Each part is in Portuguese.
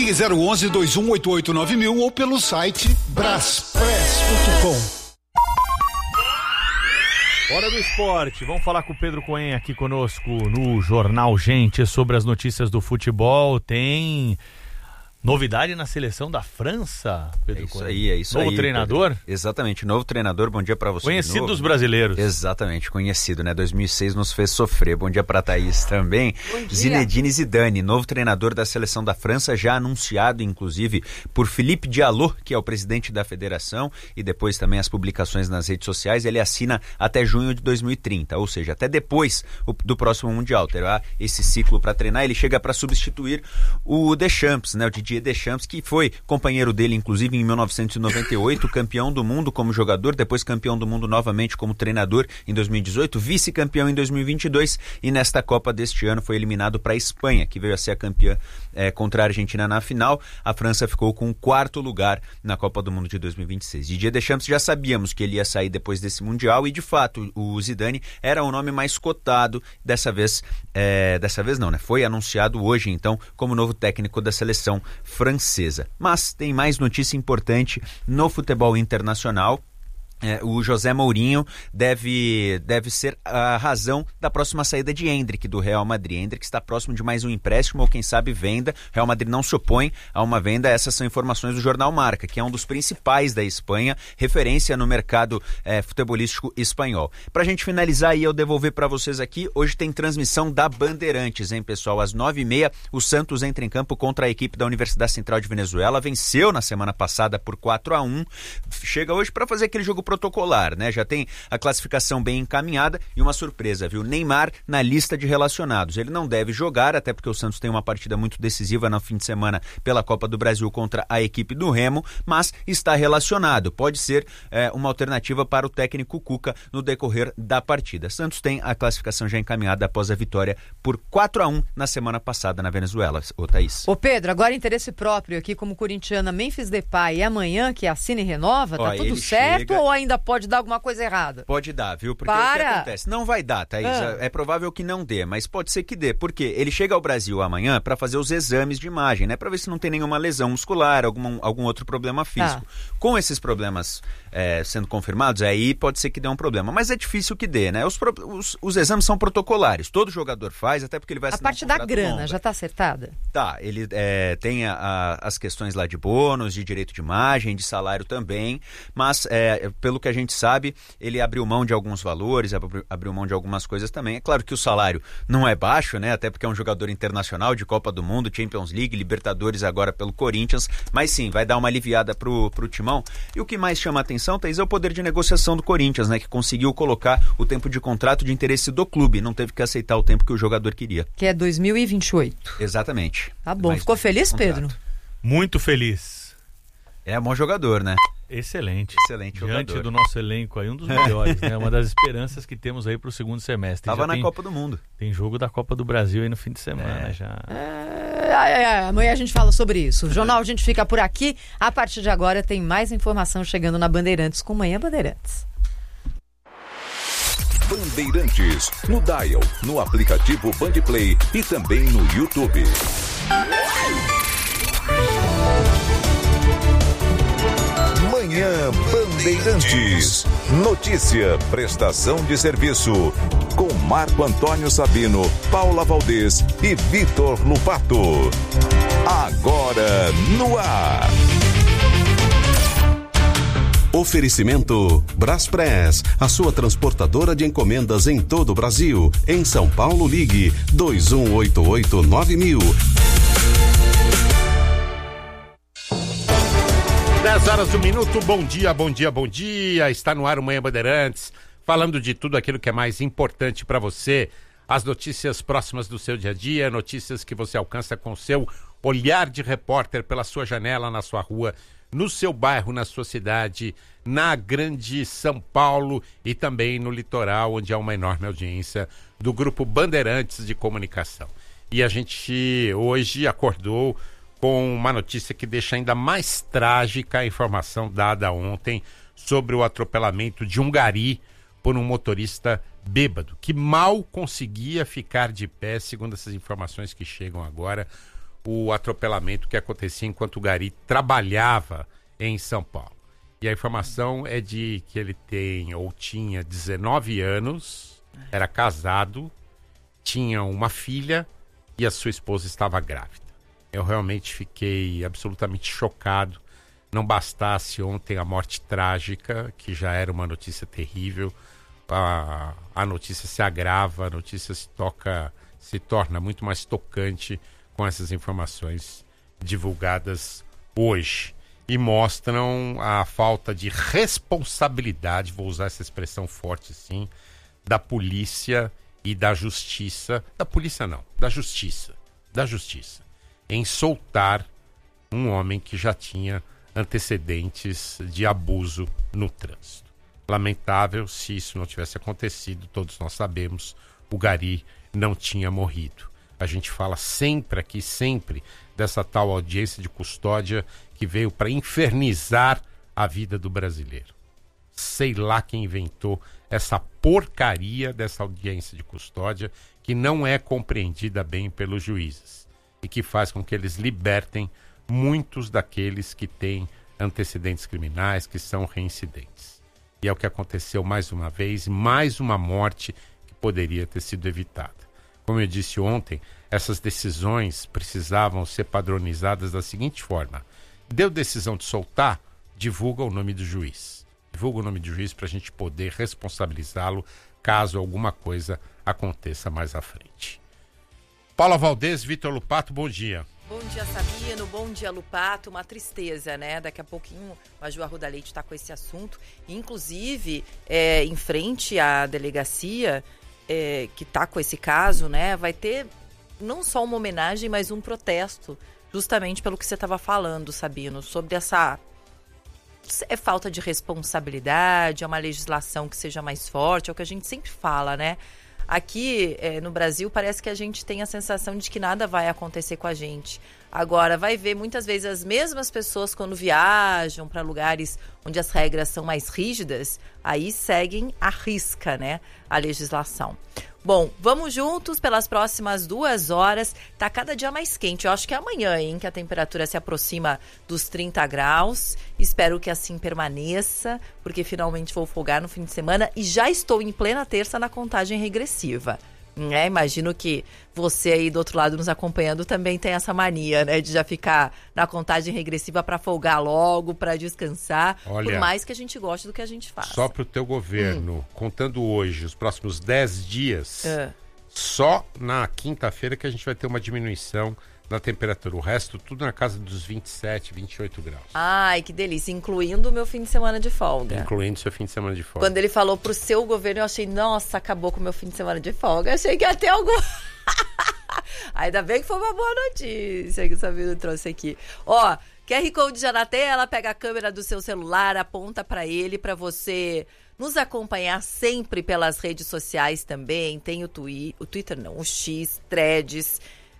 Ligue 011-2188-9000 ou pelo site braspress.com. Hora do esporte, vamos falar com o Pedro Cohen aqui conosco no Jornal Gente sobre as notícias do futebol. Tem novidade na seleção da França, Pedro Cohen. É isso aí. Novo treinador? Pedro. Exatamente, novo treinador, bom dia pra você. Conhecido dos brasileiros. Exatamente, conhecido, né? 2006 nos fez sofrer. Bom dia pra Thaís também. Zinedine Zidane, novo treinador da seleção da França, já anunciado, inclusive, por Philippe Diallo, que é o presidente da federação, e depois também as publicações nas redes sociais. Ele assina até junho de 2030, ou seja, até depois do próximo Mundial. Terá esse ciclo para treinar. Ele chega para substituir o Deschamps, né? O Didier Deschamps, que foi companheiro dele, inclusive, em 1998, campeão do mundo como jogador, depois campeão do mundo novamente como treinador em 2018, vice-campeão em 2022 e nesta Copa deste ano foi eliminado para a Espanha, que veio a ser a campeã contra a Argentina na final. A França ficou com o 4º lugar na Copa do Mundo de 2026. Didier Deschamps já sabíamos que ele ia sair depois desse Mundial e, de fato, o Zidane era o nome mais cotado. Dessa vez não, né? Foi anunciado hoje, então, como novo técnico da seleção francesa. Mas tem mais notícia importante no futebol internacional. O José Mourinho deve ser a razão da próxima saída de Endrick do Real Madrid. Endrick está próximo de mais um empréstimo ou quem sabe venda. O Real Madrid não se opõe a uma venda. Essas são informações do jornal Marca, que é um dos principais da Espanha, referência no mercado futebolístico espanhol. Para a gente finalizar e eu devolver para vocês aqui, hoje tem transmissão da Bandeirantes, hein, pessoal? Às 9h30, o Santos entra em campo contra a equipe da Universidade Central de Venezuela. Venceu na semana passada por 4-1. Chega hoje para fazer aquele jogo protocolar, né? Já tem a classificação bem encaminhada e uma surpresa, viu? Neymar na lista de relacionados. Ele não deve jogar, até porque o Santos tem uma partida muito decisiva no fim de semana pela Copa do Brasil contra a equipe do Remo, mas está relacionado. Pode ser uma alternativa para o técnico Cuca no decorrer da partida. Santos tem a classificação já encaminhada após a vitória por 4-1 na semana passada na Venezuela. Ô, Thaís. Ô, Pedro, agora interesse próprio aqui como corintiana, Memphis Depay, e amanhã que assina e renova, tá tudo certo ou ainda pode dar alguma coisa errada? Pode dar, viu? Porque o que acontece? Não vai dar, Thaís. É provável que não dê, mas pode ser que dê. Porque ele chega ao Brasil amanhã para fazer os exames de imagem, né? Para ver se não tem nenhuma lesão muscular, algum outro problema físico. Com esses problemas sendo confirmados, aí pode ser que dê um problema. Mas é difícil que dê, né? Os exames são protocolares. Todo jogador faz, até porque ele vai assinar a parte da grana longo. Já tá acertada? Tá. Ele tem as questões lá de bônus, de direito de imagem, de salário também, mas pelo que a gente sabe, ele abriu mão de alguns valores, abriu mão de algumas coisas também. É claro que o salário não é baixo, né? Até porque é um jogador internacional de Copa do Mundo, Champions League, Libertadores agora pelo Corinthians, mas sim, vai dar uma aliviada pro Timão. E o que mais chama a atenção, Thaís, é o poder de negociação do Corinthians, né? Que conseguiu colocar o tempo de contrato de interesse do clube, não teve que aceitar o tempo que o jogador queria. Que é 2028. Exatamente. Tá bom, ficou feliz, Pedro? Muito feliz. É bom jogador, né? Excelente jogador. Diante do nosso elenco aí, um dos melhores, né? Uma das esperanças que temos aí pro segundo semestre. Tava na Copa do Mundo. Tem jogo da Copa do Brasil aí no fim de semana já. Amanhã a gente fala sobre isso. O jornal a gente fica por aqui. A partir de agora tem mais informação chegando na Bandeirantes com Manhã Bandeirantes. Bandeirantes, no Dial, no aplicativo Bandplay e também no YouTube. Manhã Bandeirantes. Notícia, prestação de serviço. Com Marco Antônio Sabino, Paula Valdez e Vitor Lupato. Agora no ar. Oferecimento Braspress, a sua transportadora de encomendas em todo o Brasil. Em São Paulo, ligue 2188-9000. 10h01. Bom dia. Está no ar o Manhã Bandeirantes, falando de tudo aquilo que é mais importante para você. As notícias próximas do seu dia a dia, notícias que você alcança com o seu olhar de repórter pela sua janela, na sua rua, no seu bairro, na sua cidade, na grande São Paulo e também no litoral, onde há uma enorme audiência do Grupo Bandeirantes de Comunicação. E a gente hoje acordou com uma notícia que deixa ainda mais trágica a informação dada ontem sobre o atropelamento de um gari por um motorista bêbado, que mal conseguia ficar de pé, segundo essas informações que chegam agora. o atropelamento que acontecia enquanto o Gari trabalhava em São Paulo. E a informação é de que ele tinha 19 anos, era casado, tinha uma filha e a sua esposa estava grávida. Eu realmente fiquei absolutamente chocado. Não bastasse ontem a morte trágica, que já era uma notícia terrível, a notícia se agrava, a notícia se torna muito mais tocante com essas informações divulgadas hoje. E mostram a falta de responsabilidade, vou usar essa expressão forte sim, da polícia e da justiça. Da polícia não, da justiça, em soltar um homem que já tinha antecedentes de abuso no trânsito. Lamentável, se isso não tivesse acontecido, todos nós sabemos, o Gari não tinha morrido. A gente fala sempre aqui, dessa tal audiência de custódia que veio para infernizar a vida do brasileiro. Sei lá quem inventou essa porcaria dessa audiência de custódia que não é compreendida bem pelos juízes e que faz com que eles libertem muitos daqueles que têm antecedentes criminais, que são reincidentes. E é o que aconteceu mais uma vez, mais uma morte que poderia ter sido evitada. Como eu disse ontem, essas decisões precisavam ser padronizadas da seguinte forma: deu decisão de soltar, divulga o nome do juiz. Divulga o nome do juiz para a gente poder responsabilizá-lo caso alguma coisa aconteça mais à frente. Paula Valdez, Vitor Lupato, bom dia. Bom dia, Sabino. Bom dia, Lupato. Uma tristeza, né? Daqui a pouquinho a Ju Arruda Leite está com esse assunto. Inclusive, em frente à delegacia que está com esse caso, né? Vai ter não só uma homenagem, mas um protesto, justamente pelo que você estava falando, Sabino, sobre essa falta de responsabilidade, é uma legislação que seja mais forte, é o que a gente sempre fala, né? Aqui no Brasil parece que a gente tem a sensação de que nada vai acontecer com a gente. Agora, vai ver muitas vezes as mesmas pessoas quando viajam para lugares onde as regras são mais rígidas, aí seguem à risca, né, a legislação. Bom, vamos juntos pelas próximas 2 horas. Tá cada dia mais quente. Eu acho que é amanhã, hein, que a temperatura se aproxima dos 30 graus. Espero que assim permaneça, porque finalmente vou folgar no fim de semana e já estou em plena terça na contagem regressiva. Imagino que você aí do outro lado nos acompanhando também tem essa mania, né, de já ficar na contagem regressiva para folgar logo, para descansar. Olha, por mais que a gente goste do que a gente faz. Só para o teu governo, contando hoje os próximos 10 dias, só na quinta-feira que a gente vai ter uma diminuição na temperatura. O resto tudo na casa dos 27, 28 graus. Ai, que delícia. Incluindo o meu fim de semana de folga. Incluindo o seu fim de semana de folga. Quando ele falou pro seu governo, eu achei, nossa, acabou com o meu fim de semana de folga. Achei que ia ter algum... Ainda bem que foi uma boa notícia que o Sabino trouxe aqui. Ó, QR Code já na tela, pega a câmera do seu celular, aponta para ele, para você nos acompanhar sempre pelas redes sociais também. Tem o Twitter não, o X, Threads,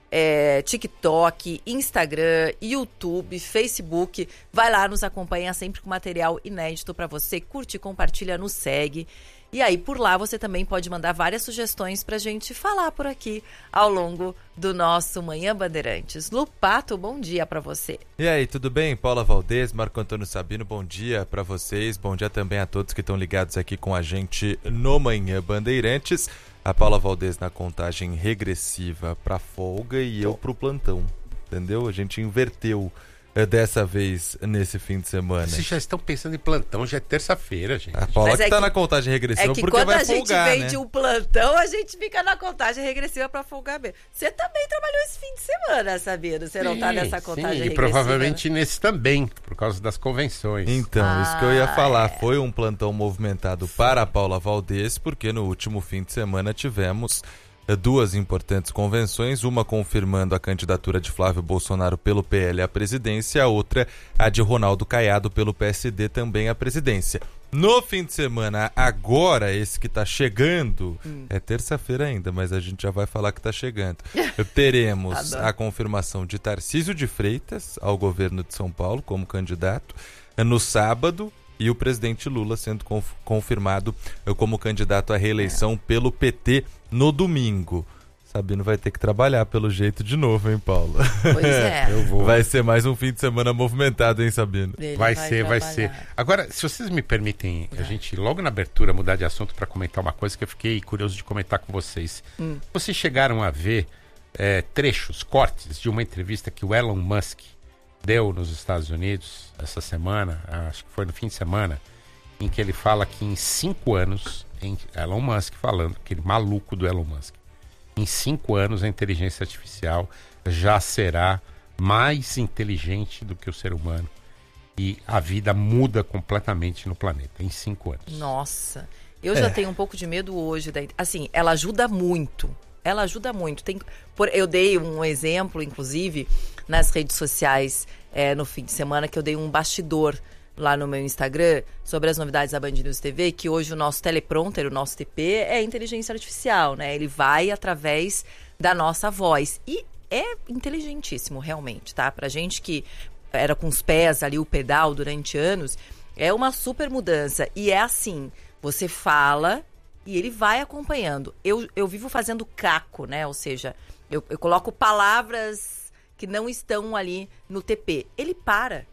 TikTok, Instagram, YouTube, Facebook. Vai lá, nos acompanha sempre com material inédito para você. Curte, compartilha, nos segue. E aí, por lá, você também pode mandar várias sugestões pra gente falar por aqui ao longo do nosso Manhã Bandeirantes. Lupato, bom dia pra você. E aí, tudo bem? Paula Valdez, Marco Antônio Sabino, bom dia pra vocês. Bom dia também a todos que estão ligados aqui com a gente no Manhã Bandeirantes. A Paula Valdez na contagem regressiva pra folga e eu pro plantão, entendeu? A gente inverteu dessa vez nesse fim de semana. Vocês já estão pensando em plantão, já é terça-feira, gente. A Paula que tá na contagem regressiva porque vai folgar, né? É que quando a gente vende um plantão, a gente fica na contagem regressiva pra folgar mesmo. Você também trabalhou esse fim de semana, Sabino? Você não tá nessa contagem regressiva? E provavelmente nesse também, por causa das convenções. Então, isso que eu ia falar. Foi um plantão movimentado para a Paula Valdez, porque no último fim de semana tivemos 2 importantes convenções, uma confirmando a candidatura de Flávio Bolsonaro pelo PL à presidência, a outra a de Ronaldo Caiado pelo PSD também à presidência. No fim de semana, agora, esse que está chegando, é terça-feira ainda, mas a gente já vai falar que está chegando. Teremos a confirmação de Tarcísio de Freitas ao governo de São Paulo como candidato no sábado, e o presidente Lula sendo confirmado como candidato à reeleição pelo PT no domingo. Sabino vai ter que trabalhar pelo jeito de novo, hein, Paulo? Pois é. Eu vou. Vai ser mais um fim de semana movimentado, hein, Sabino? Vai ser. Agora, se vocês me permitem, a gente logo na abertura mudar de assunto para comentar uma coisa que eu fiquei curioso de comentar com vocês. Vocês chegaram a ver trechos, cortes de uma entrevista que o Elon Musk deu nos Estados Unidos essa semana, acho que foi no fim de semana, em que ele fala que em 5 anos, Elon Musk falando, aquele maluco do Elon Musk, em 5 anos a inteligência artificial já será mais inteligente do que o ser humano e a vida muda completamente no planeta em 5 anos. Nossa, eu já tenho um pouco de medo hoje. Assim, ela ajuda muito. Eu dei um exemplo, inclusive, nas redes sociais no fim de semana, que eu dei um bastidor lá no meu Instagram sobre as novidades da Band News TV, que hoje o nosso teleprompter, o nosso TP, é inteligência artificial, né? Ele vai através da nossa voz. E é inteligentíssimo, realmente, tá? Pra gente que era com os pés ali, o pedal, durante anos, é uma super mudança. E é assim, você fala e ele vai acompanhando. Eu vivo fazendo caco, né? Ou seja, eu coloco palavras que não estão ali no TP. Ele para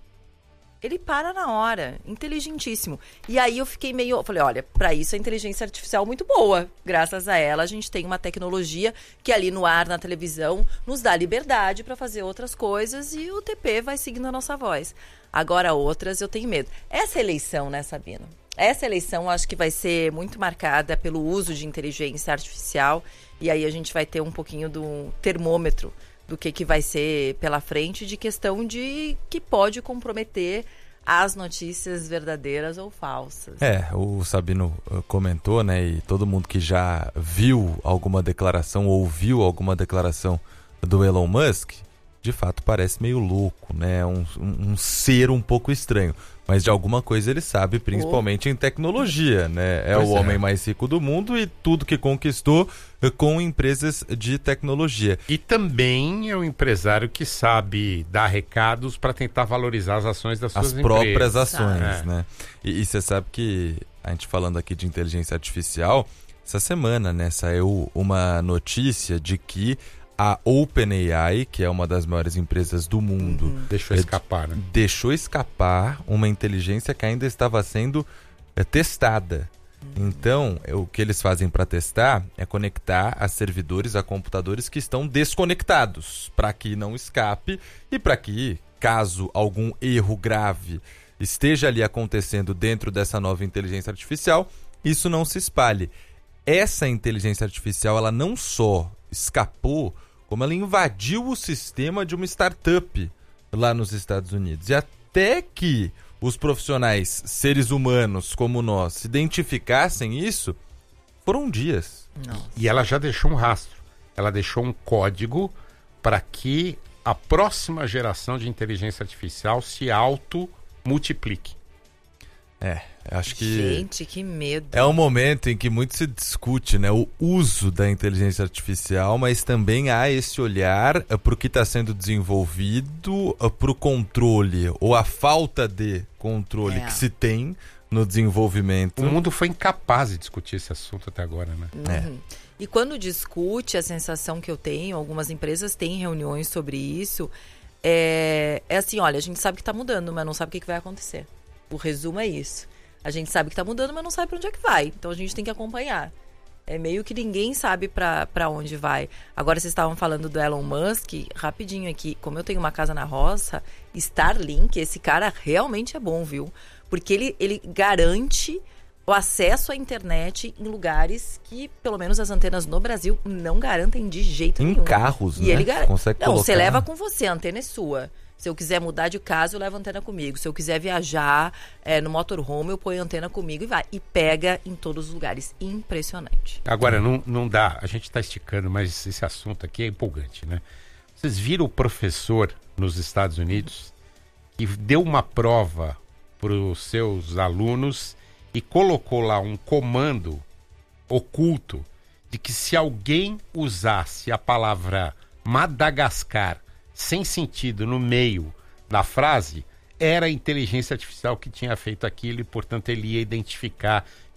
na hora, inteligentíssimo. E aí eu falei, olha, para isso a inteligência artificial é muito boa. Graças a ela a gente tem uma tecnologia que ali no ar, na televisão, nos dá liberdade para fazer outras coisas e o TP vai seguindo a nossa voz. Agora outras eu tenho medo. Essa eleição, né, Sabino? Essa eleição acho que vai ser muito marcada pelo uso de inteligência artificial e aí a gente vai ter um pouquinho do termômetro do que vai ser pela frente, de questão de que pode comprometer as notícias verdadeiras ou falsas. O Sabino comentou, né, e todo mundo que já viu alguma declaração, ouviu alguma declaração do Elon Musk, de fato parece meio louco, né, um ser um pouco estranho. Mas de alguma coisa ele sabe, principalmente em tecnologia, né? É o homem mais rico do mundo e tudo que conquistou com empresas de tecnologia. E também é um empresário que sabe dar recados para tentar valorizar as ações das suas empresas. As próprias ações, né? E você sabe que, a gente falando aqui de inteligência artificial, essa semana, né, saiu uma notícia de que a OpenAI, que é uma das maiores empresas do mundo, deixou escapar, né? Deixou escapar uma inteligência que ainda estava sendo testada. Então, o que eles fazem para testar é conectar a servidores a computadores que estão desconectados, para que não escape e para que, caso algum erro grave esteja ali acontecendo dentro dessa nova inteligência artificial, isso não se espalhe. Essa inteligência artificial, ela não só escapou, como ela invadiu o sistema de uma startup lá nos Estados Unidos. E até que os profissionais, seres humanos como nós, identificassem isso, foram dias. Nossa. E ela já deixou um rastro. Ela deixou um código para que a próxima geração de inteligência artificial se auto-multiplique. Acho que... Gente, que medo. É um momento em que muito se discute, né, o uso da inteligência artificial, mas também há esse olhar para o que está sendo desenvolvido, para o controle, ou a falta de controle que se tem no desenvolvimento. O mundo foi incapaz de discutir esse assunto até agora, né? E quando discute, a sensação que eu tenho, algumas empresas têm reuniões sobre isso, é assim, olha, a gente sabe que está mudando, mas não sabe o que vai acontecer. O resumo é isso. A gente sabe que está mudando, mas não sabe para onde é que vai. Então a gente tem que acompanhar. É meio que ninguém sabe para onde vai. Agora vocês estavam falando do Elon Musk, rapidinho aqui. Como eu tenho uma casa na roça, Starlink, esse cara realmente é bom, viu? Porque ele garante o acesso à internet em lugares que, pelo menos as antenas no Brasil, não garantem de jeito nenhum. Em carros, e né? Ele consegue não, colocar... você leva com você, a antena é sua. Se eu quiser mudar de casa, eu levo a antena comigo. Se eu quiser viajar no motorhome, eu ponho a antena comigo e vai. E pega em todos os lugares. Impressionante. Agora, não dá. A gente está esticando, mas esse assunto aqui é empolgante, né? Vocês viram o professor nos Estados Unidos que deu uma prova para os seus alunos e colocou lá um comando oculto de que se alguém usasse a palavra Madagascar sem sentido no meio da frase, era a inteligência artificial que tinha feito aquilo e, portanto, ele ia identificar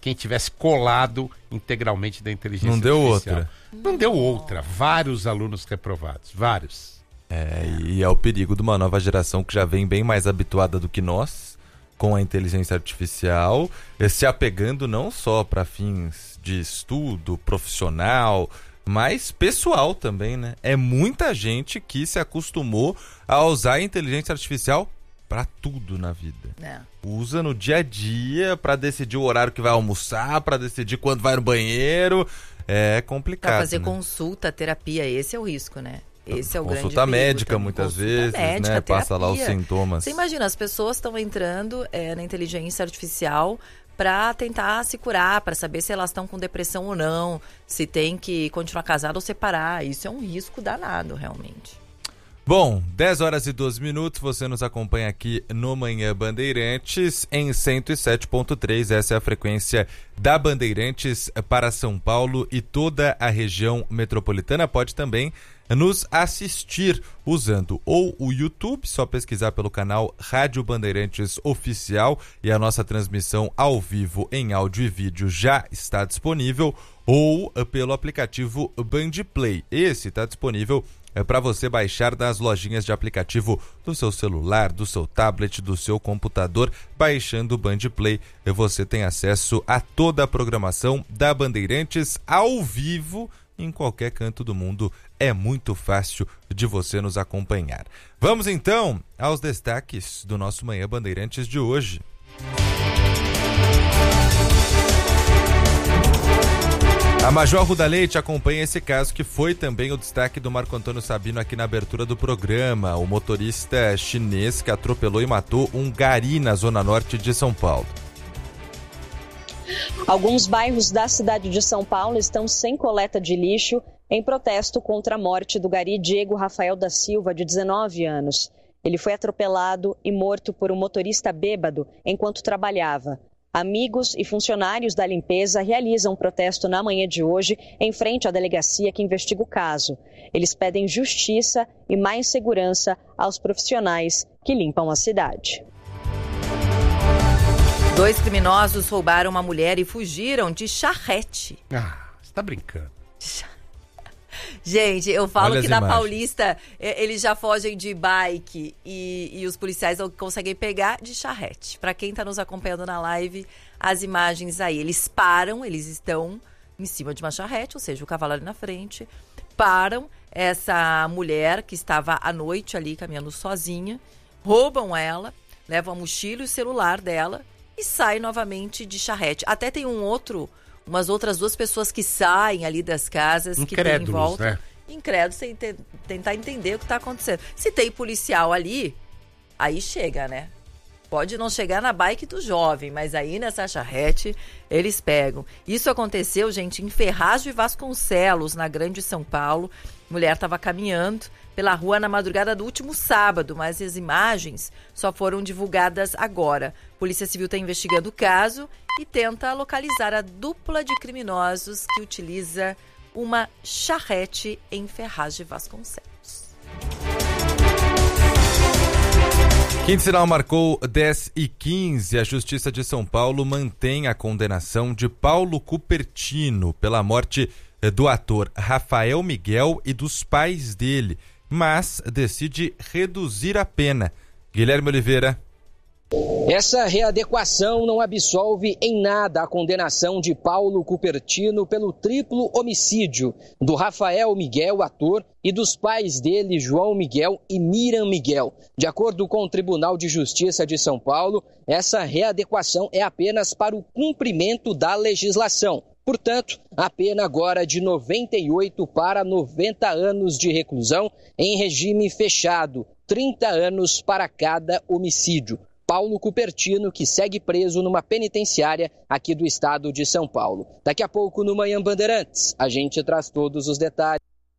quem tivesse colado integralmente da inteligência Não deu artificial. outra. Não deu outra. Vários alunos reprovados. Vários. E é o perigo de uma nova geração que já vem bem mais habituada do que nós com a inteligência artificial, se apegando não só para fins de estudo profissional, mas pessoal também, né? É muita gente que se acostumou a usar a inteligência artificial para tudo na vida. Usa no dia a dia para decidir o horário que vai almoçar, para decidir quando vai no banheiro. É complicado. Para fazer né? consulta, terapia, esse é o risco, né? Esse é o grande perigo. Consulta médica também. muitas Consulta vezes, médica, né? terapia. Passa lá os sintomas. Você imagina, as pessoas estão entrando na inteligência artificial para tentar se curar, para saber se elas estão com depressão ou não, se tem que continuar casado ou separar. Isso é um risco danado, realmente. Bom, 10 horas e 12 minutos, você nos acompanha aqui no Manhã Bandeirantes em 107.3, essa é a frequência da Bandeirantes para São Paulo e toda a região metropolitana. Pode também nos assistir usando ou o YouTube, só pesquisar pelo canal Rádio Bandeirantes Oficial e a nossa transmissão ao vivo em áudio e vídeo já está disponível, ou pelo aplicativo Bandplay. Esse está disponível para você baixar das lojinhas de aplicativo do seu celular, do seu tablet, do seu computador. Baixando o Bandplay, você tem acesso a toda a programação da Bandeirantes ao vivo em qualquer canto do mundo. É muito fácil de você nos acompanhar. Vamos então aos destaques do nosso Manhã Bandeirantes de hoje. A Major Arruda Leite acompanha esse caso que foi também o destaque do Marco Antônio Sabino aqui na abertura do programa. O motorista chinês que atropelou e matou um gari na zona norte de São Paulo. Alguns bairros da cidade de São Paulo estão sem coleta de lixo em protesto contra a morte do gari Diego Rafael da Silva, de 19 anos. Ele foi atropelado e morto por um motorista bêbado enquanto trabalhava. Amigos e funcionários da limpeza realizam um protesto na manhã de hoje em frente à delegacia que investiga o caso. Eles pedem justiça e mais segurança aos profissionais que limpam a cidade. 2 criminosos roubaram uma mulher e fugiram de charrete. Você tá brincando. Gente, eu falo que na imagens. Paulista eles já fogem de bike e os policiais não conseguem pegar de charrete. Para quem tá nos acompanhando na live, as imagens aí, eles param, eles estão em cima de uma charrete, ou seja, o cavalo ali na frente, param essa mulher que estava à noite ali caminhando sozinha, roubam ela, levam a mochila e o celular dela e saem novamente de charrete. Até tem umas outras 2 pessoas que saem ali das casas, que tem em volta. Né? Incrédulos, sem tentar entender o que está acontecendo. Se tem policial ali, aí chega, né? Pode não chegar na bike do jovem, mas aí nessa charrete eles pegam. Isso aconteceu, gente, em Ferraz de Vasconcelos, na Grande São Paulo. A mulher estava caminhando pela rua na madrugada do último sábado, mas as imagens só foram divulgadas agora. A Polícia Civil está investigando o caso e tenta localizar a dupla de criminosos que utiliza uma charrete em Ferraz de Vasconcelos. Quinto sinal marcou 10h15. A Justiça de São Paulo mantém a condenação de Paulo Cupertino pela morte do ator Rafael Miguel e dos pais dele, mas decide reduzir a pena. Guilherme Oliveira. Essa readequação não absolve em nada a condenação de Paulo Cupertino pelo triplo homicídio do Rafael Miguel, ator, e dos pais dele, João Miguel e Miriam Miguel. De acordo com o Tribunal de Justiça de São Paulo, essa readequação é apenas para o cumprimento da legislação. Portanto, a pena agora de 98 para 90 anos de reclusão em regime fechado, 30 anos para cada homicídio. Paulo Cupertino, que segue preso numa penitenciária aqui do estado de São Paulo. Daqui a pouco no Manhã Bandeirantes, a gente traz todos os detalhes.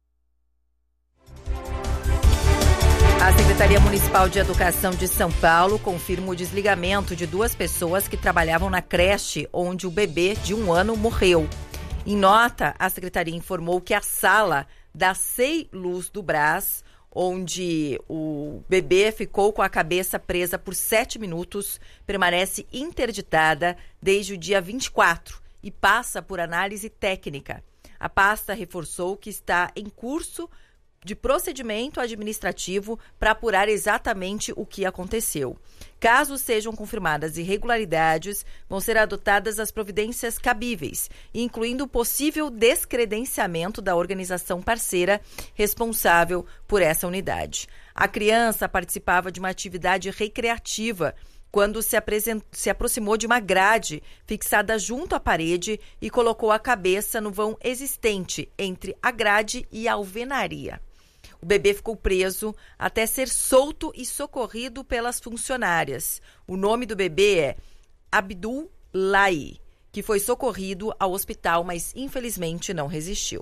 A Secretaria Municipal de Educação de São Paulo confirma o desligamento de 2 pessoas que trabalhavam na creche onde o bebê de 1 ano morreu. Em nota, a Secretaria informou que a sala da Sei Luz do Brás, onde o bebê ficou com a cabeça presa por 7 minutos, permanece interditada desde o dia 24 e passa por análise técnica. A pasta reforçou que está em curso de procedimento administrativo para apurar exatamente o que aconteceu. Caso sejam confirmadas irregularidades, vão ser adotadas as providências cabíveis, incluindo o possível descredenciamento da organização parceira responsável por essa unidade. A criança participava de uma atividade recreativa quando se aproximou de uma grade fixada junto à parede e colocou a cabeça no vão existente entre a grade e a alvenaria. O bebê ficou preso até ser solto e socorrido pelas funcionárias. O nome do bebê é Abdul Lai, que foi socorrido ao hospital, mas infelizmente não resistiu.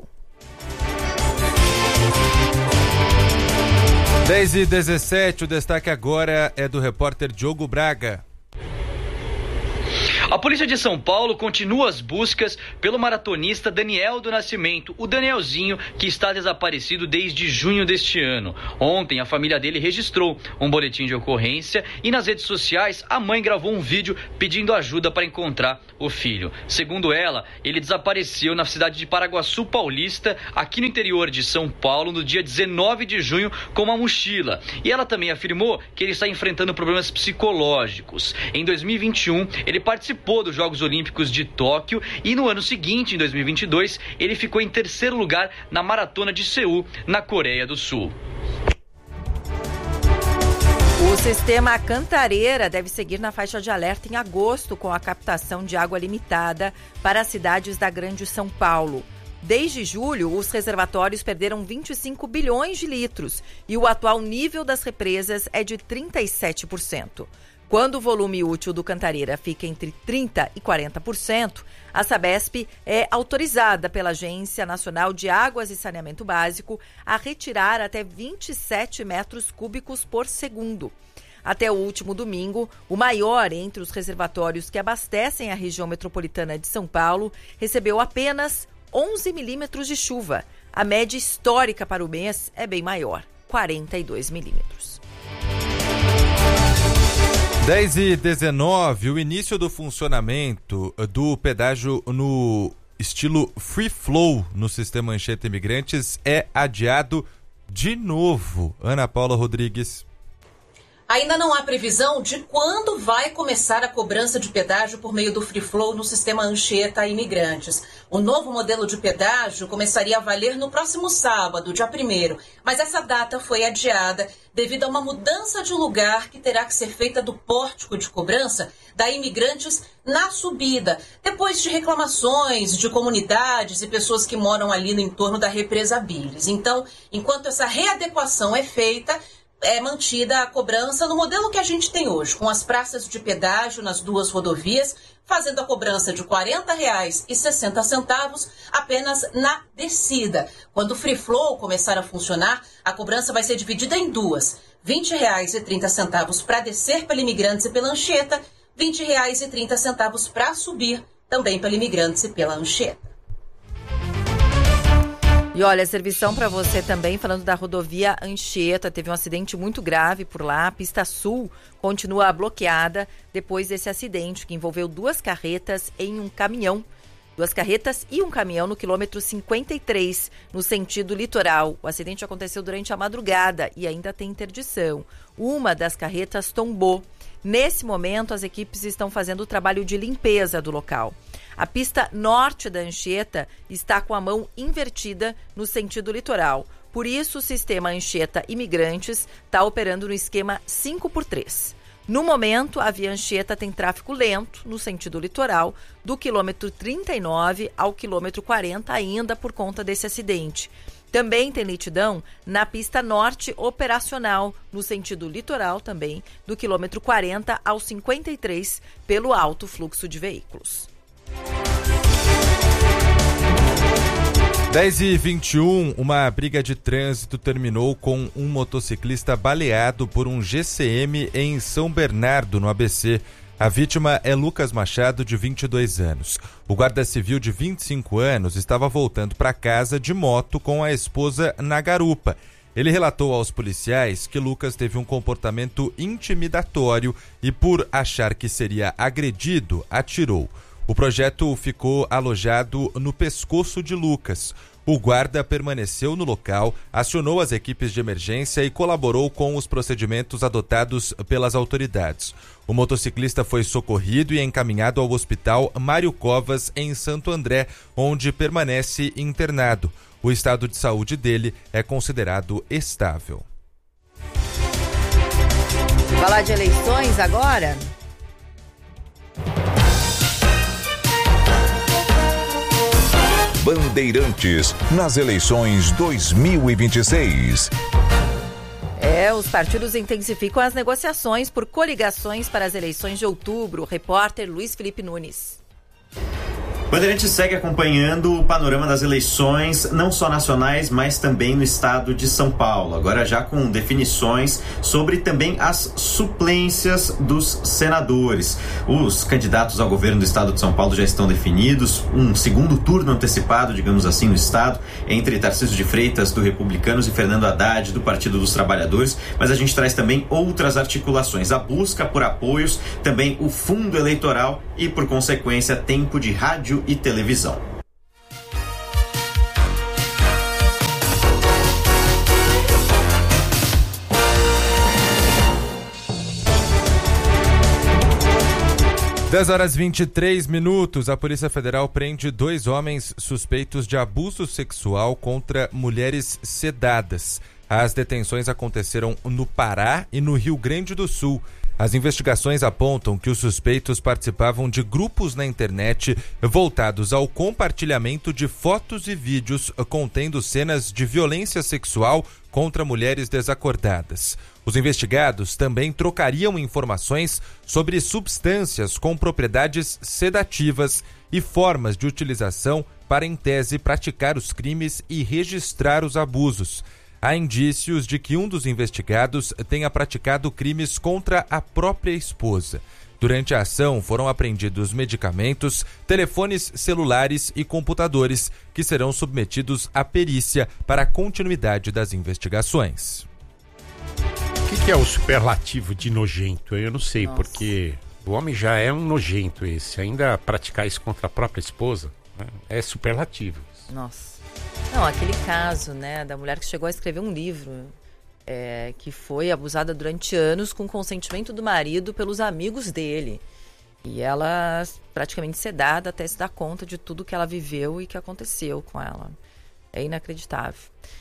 10h17, o destaque agora é do repórter Diogo Braga. A polícia de São Paulo continua as buscas pelo maratonista Daniel do Nascimento, o Danielzinho, que está desaparecido desde junho deste ano. Ontem, a família dele registrou um boletim de ocorrência e nas redes sociais a mãe gravou um vídeo pedindo ajuda para encontrar o filho. Segundo ela, ele desapareceu na cidade de Paraguaçu Paulista, aqui no interior de São Paulo, no dia 19 de junho, com uma mochila. E ela também afirmou que ele está enfrentando problemas psicológicos. Em 2021, ele participou dos Jogos Olímpicos de Tóquio e no ano seguinte, em 2022, ele ficou em terceiro lugar na Maratona de Seul, na Coreia do Sul. O sistema Cantareira deve seguir na faixa de alerta em agosto com a captação de água limitada para as cidades da Grande São Paulo. Desde julho, os reservatórios perderam 25 bilhões de litros e o atual nível das represas é de 37%. Quando o volume útil do Cantareira fica entre 30% e 40%, a Sabesp é autorizada pela Agência Nacional de Águas e Saneamento Básico a retirar até 27 metros cúbicos por segundo. Até o último domingo, o maior entre os reservatórios que abastecem a região metropolitana de São Paulo recebeu apenas 11 milímetros de chuva. A média histórica para o mês é bem maior, 42 milímetros. 10h19, o início do funcionamento do pedágio no estilo Free Flow no sistema Anchieta Imigrantes é adiado de novo. Ana Paula Rodrigues. Ainda não há previsão de quando vai começar a cobrança de pedágio por meio do Free Flow no sistema Anchieta Imigrantes. O novo modelo de pedágio começaria a valer no próximo sábado, dia 1º, mas essa data foi adiada devido a uma mudança de lugar que terá que ser feita do pórtico de cobrança da Imigrantes na subida, depois de reclamações de comunidades e pessoas que moram ali no entorno da represa Billes. Então, enquanto essa readequação é feita, é mantida a cobrança no modelo que a gente tem hoje, com as praças de pedágio nas duas rodovias, fazendo a cobrança de R$ 40,60 apenas na descida. Quando o Free Flow começar a funcionar, a cobrança vai ser dividida em duas, R$ 20,30 para descer pela Imigrantes e pela Anchieta, R$ 20,30 para subir também pela Imigrantes e pela Anchieta. E olha, servição para você também, falando da rodovia Anchieta, teve um acidente muito grave por lá, a pista sul continua bloqueada depois desse acidente que envolveu duas carretas e um caminhão no quilômetro 53, no sentido litoral. O acidente aconteceu durante a madrugada e ainda tem interdição. Uma das carretas tombou. Nesse momento, as equipes estão fazendo o trabalho de limpeza do local. A pista norte da Anchieta está com a mão invertida no sentido litoral. Por isso, o sistema Anchieta Imigrantes está operando no esquema 5x3. No momento, a via Anchieta tem tráfego lento no sentido litoral, do quilômetro 39 ao quilômetro 40, ainda por conta desse acidente. Também tem lentidão na pista norte operacional, no sentido litoral também, do quilômetro 40 ao 53, pelo alto fluxo de veículos. 10h21, uma briga de trânsito terminou com um motociclista baleado por um GCM em São Bernardo, no ABC. A vítima é Lucas Machado, de 22 anos. O guarda civil de 25 anos estava voltando para casa de moto com a esposa na garupa. Ele relatou aos policiais que Lucas teve um comportamento intimidatório e, por achar que seria agredido, atirou. O projétil ficou alojado no pescoço de Lucas. O guarda permaneceu no local, acionou as equipes de emergência e colaborou com os procedimentos adotados pelas autoridades. O motociclista foi socorrido e encaminhado ao Hospital Mário Covas, em Santo André, onde permanece internado. O estado de saúde dele é considerado estável. Falar de eleições agora? Bandeirantes nas eleições 2026. Os partidos intensificam as negociações por coligações para as eleições de outubro. O repórter Luiz Felipe Nunes. Bandeirantes segue acompanhando o panorama das eleições, não só nacionais, mas também no estado de São Paulo. Agora já com definições sobre também as suplências dos senadores. Os candidatos ao governo do estado de São Paulo já estão definidos. Um segundo turno antecipado, digamos assim, no estado, entre Tarcísio de Freitas, do Republicanos, e Fernando Haddad, do Partido dos Trabalhadores. Mas a gente traz também outras articulações. A busca por apoios, também o fundo eleitoral e, por consequência, tempo de rádio e televisão. Dez horas 23 minutos, a Polícia Federal prende 2 homens suspeitos de abuso sexual contra mulheres sedadas. As detenções aconteceram no Pará e no Rio Grande do Sul. As investigações apontam que os suspeitos participavam de grupos na internet voltados ao compartilhamento de fotos e vídeos contendo cenas de violência sexual contra mulheres desacordadas. Os investigados também trocariam informações sobre substâncias com propriedades sedativas e formas de utilização para, em tese, praticar os crimes e registrar os abusos. Há indícios de que um dos investigados tenha praticado crimes contra a própria esposa. Durante a ação, foram apreendidos medicamentos, telefones celulares e computadores, que serão submetidos à perícia para a continuidade das investigações. O que é o superlativo de nojento? Eu não sei, Nossa. Porque o homem já é um nojento esse. Ainda praticar isso contra a própria esposa, né, é superlativo. Nossa. Não, aquele caso, né, da mulher que chegou a escrever um livro, que foi abusada durante anos com consentimento do marido pelos amigos dele. E ela praticamente sedada até se dar conta de tudo que ela viveu e que aconteceu com ela. É inacreditável.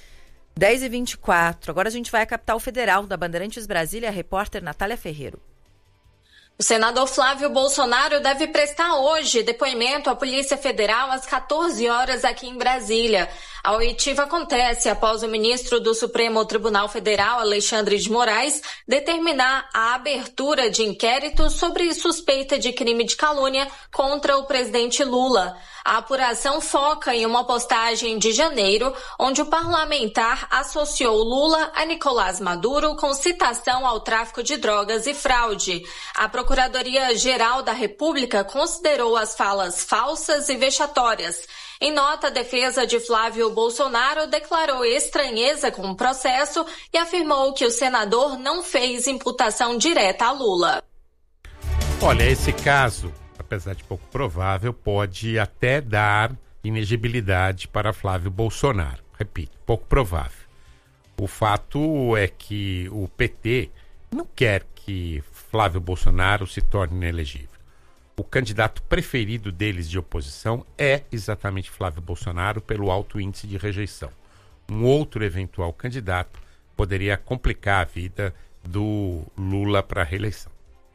10h24, agora a gente vai à capital federal da Bandeirantes Brasília, a repórter Natália Ferreiro. O senador Flávio Bolsonaro deve prestar hoje depoimento à Polícia Federal às 14 horas aqui em Brasília. A oitiva acontece após o ministro do Supremo Tribunal Federal, Alexandre de Moraes, determinar a abertura de inquérito sobre suspeita de crime de calúnia contra o presidente Lula. A apuração foca em uma postagem de janeiro, onde o parlamentar associou Lula a Nicolás Maduro com citação ao tráfico de drogas e fraude. A Procuradoria-Geral da República considerou as falas falsas e vexatórias. Em nota, a defesa de Flávio Bolsonaro declarou estranheza com o processo e afirmou que o senador não fez imputação direta a Lula. Olha, esse caso, apesar de pouco provável, pode até dar inegibilidade para Flávio Bolsonaro. Repito, pouco provável. O fato é que o PT não quer que Flávio Bolsonaro se torne inelegível. O candidato preferido deles de oposição é exatamente Flávio Bolsonaro, pelo alto índice de rejeição. Um outro eventual candidato poderia complicar a vida do Lula para a reeleição.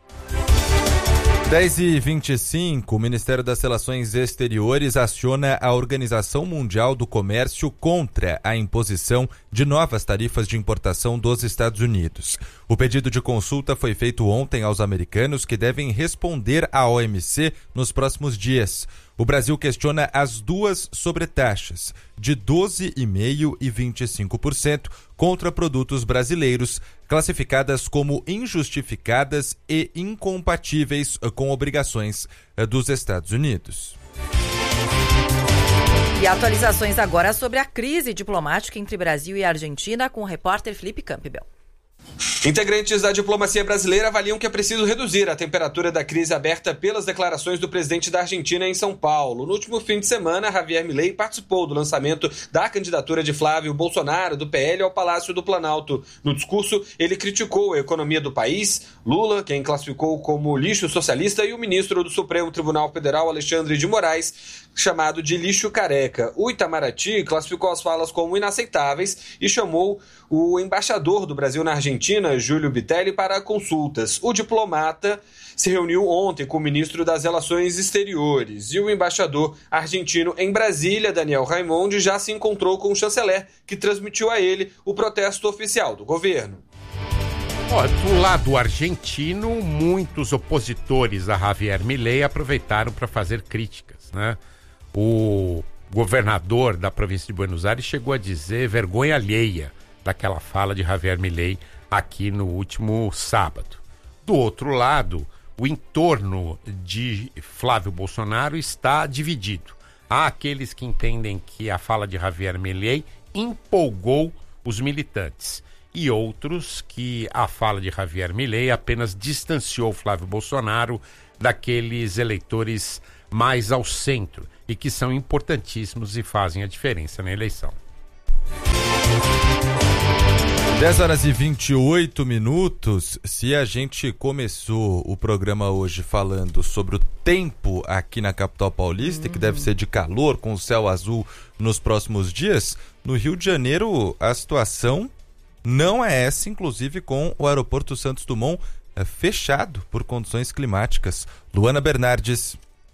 10h25, o Ministério das Relações Exteriores aciona a Organização Mundial do Comércio contra a imposição de novas tarifas de importação dos Estados Unidos. O pedido de consulta foi feito ontem aos americanos, que devem responder à OMC nos próximos dias. O Brasil questiona as duas sobretaxas, de 12,5% e 25%, contra produtos brasileiros, classificadas como injustificadas e incompatíveis com obrigações dos Estados Unidos. E atualizações agora sobre a crise diplomática entre Brasil e Argentina com o repórter Felipe Campbell. Integrantes da diplomacia brasileira avaliam que é preciso reduzir a temperatura da crise aberta pelas declarações do presidente da Argentina em São Paulo. No último fim de semana, Javier Milei participou do lançamento da candidatura de Flávio Bolsonaro, do PL, ao Palácio do Planalto. No discurso, ele criticou a economia do país, Lula, quem classificou como lixo socialista, e o ministro do Supremo Tribunal Federal, Alexandre de Moraes, chamado de lixo careca. O Itamaraty classificou as falas como inaceitáveis e chamou o embaixador do Brasil na Argentina, Júlio Bitelli, para consultas. O diplomata se reuniu ontem com o ministro das Relações Exteriores e o embaixador argentino em Brasília, Daniel Raimondi, já se encontrou com o chanceler, que transmitiu a ele o protesto oficial do governo. Do lado argentino, muitos opositores a Javier Milei aproveitaram para fazer críticas, né? O governador da província de Buenos Aires chegou a dizer vergonha alheia daquela fala de Javier Milei aqui no último sábado. Do outro lado, o entorno de Flávio Bolsonaro está dividido. Há aqueles que entendem que a fala de Javier Milei empolgou os militantes e outros que a fala de Javier Milei apenas distanciou Flávio Bolsonaro daqueles eleitores mais ao centro e que são importantíssimos e fazem a diferença na eleição. 10h28. Se a gente começou o programa hoje falando sobre o tempo aqui na capital paulista, que deve ser de calor, com o céu azul nos próximos dias, no Rio de Janeiro a situação não é essa, inclusive com o aeroporto Santos Dumont fechado por condições climáticas. Luana Bernardes.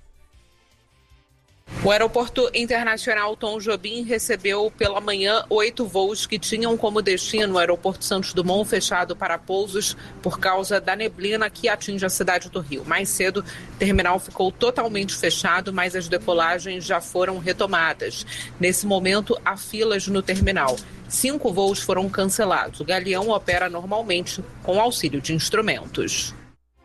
O Aeroporto Internacional Tom Jobim recebeu pela manhã 8 voos que tinham como destino o Aeroporto Santos Dumont fechado para pousos por causa da neblina que atinge a cidade do Rio. Mais cedo, o terminal ficou totalmente fechado, mas as decolagens já foram retomadas. Nesse momento, há filas no terminal. 5 voos foram cancelados. O Galeão opera normalmente com auxílio de instrumentos.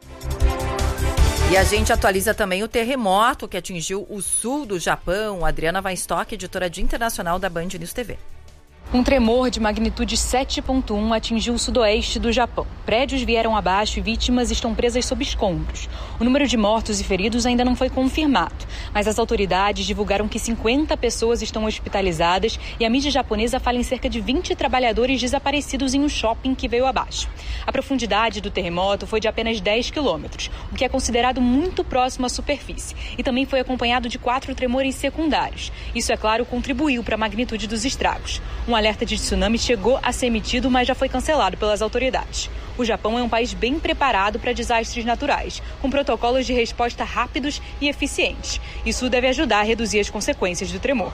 E a gente atualiza também o terremoto que atingiu o sul do Japão. Adriana Weinstock, editora de internacional da Band News TV. Um tremor de magnitude 7.1 atingiu o sudoeste do Japão. Prédios vieram abaixo e vítimas estão presas sob escombros. O número de mortos e feridos ainda não foi confirmado, mas as autoridades divulgaram que 50 pessoas estão hospitalizadas e a mídia japonesa fala em cerca de 20 trabalhadores desaparecidos em um shopping que veio abaixo. A profundidade do terremoto foi de apenas 10 quilômetros, o que é considerado muito próximo à superfície, e também foi acompanhado de 4 tremores secundários. Isso, é claro, contribuiu para a magnitude dos estragos. Um alerta de tsunami chegou a ser emitido, mas já foi cancelado pelas autoridades. O Japão é um país bem preparado para desastres naturais, com protocolos de resposta rápidos e eficientes. Isso deve ajudar a reduzir as consequências do tremor.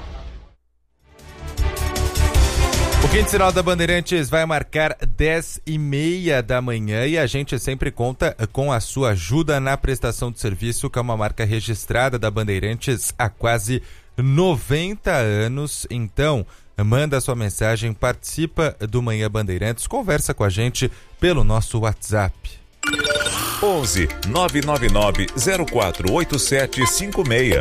O Quinto Sinal da Bandeirantes vai marcar 10h30 da manhã e a gente sempre conta com a sua ajuda na prestação de serviço, que é uma marca registrada da Bandeirantes há quase 90 anos. Então, manda sua mensagem, participa do Manhã Bandeirantes, conversa com a gente pelo nosso WhatsApp. 11 999 048756.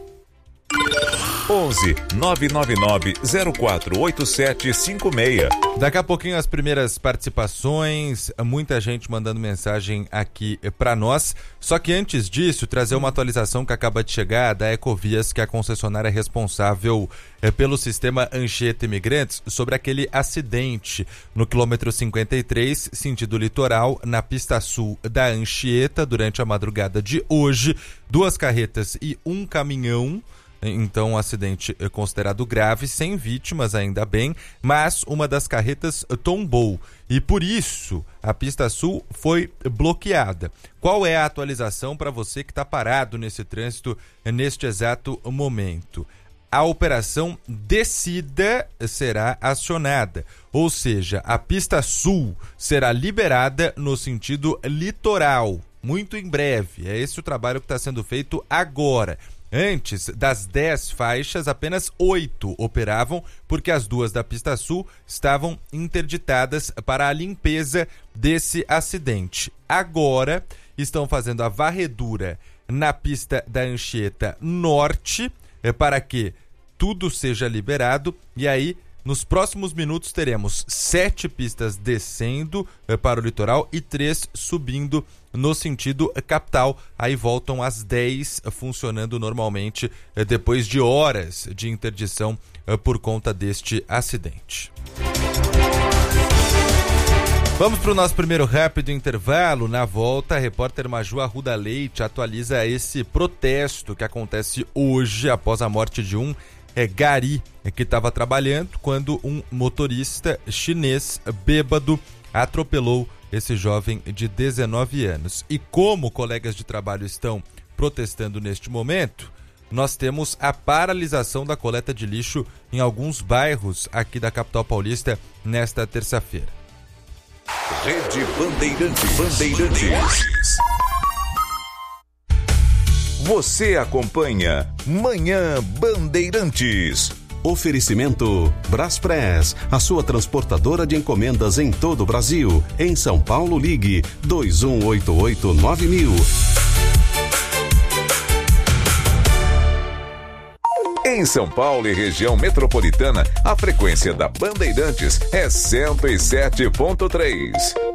11 999 048756. Daqui a pouquinho as primeiras participações, muita gente mandando mensagem aqui para nós. Só que antes disso, trazer uma atualização que acaba de chegar da Ecovias, que é a concessionária responsável pelo sistema Anchieta Imigrantes, sobre aquele acidente no quilômetro 53, sentido litoral, na pista sul da Anchieta, durante a madrugada de hoje. 2 carretas e um caminhão. Então, um acidente considerado grave, sem vítimas, ainda bem, mas uma das carretas tombou e por isso a pista sul foi bloqueada. Qual é a atualização para você que está parado nesse trânsito neste exato momento? A operação Descida será acionada, ou seja, a pista sul será liberada no sentido litoral, muito em breve. É esse o trabalho que está sendo feito agora. Antes das 10 faixas, apenas 8 operavam, porque as 2 da pista sul estavam interditadas para a limpeza desse acidente. Agora estão fazendo a varredura na pista da Anchieta Norte, para que tudo seja liberado, e aí nos próximos minutos teremos 7 pistas descendo para o litoral e 3 subindo no sentido capital. Aí voltam as 10 funcionando normalmente depois de horas de interdição por conta deste acidente. Vamos para o nosso primeiro rápido intervalo. Na volta, a repórter Maju Arruda Leite atualiza esse protesto que acontece hoje após a morte de um gari que estava trabalhando quando um motorista chinês bêbado atropelou esse jovem de 19 anos. E como colegas de trabalho estão protestando neste momento, nós temos a paralisação da coleta de lixo em alguns bairros aqui da capital paulista nesta terça-feira. Rede Bandeirantes. Você acompanha Manhã Bandeirantes. Oferecimento Braspress, a sua transportadora de encomendas em todo o Brasil. Em São Paulo, ligue 2188-9000. Em São Paulo e região metropolitana, a frequência da Bandeirantes é 107.3.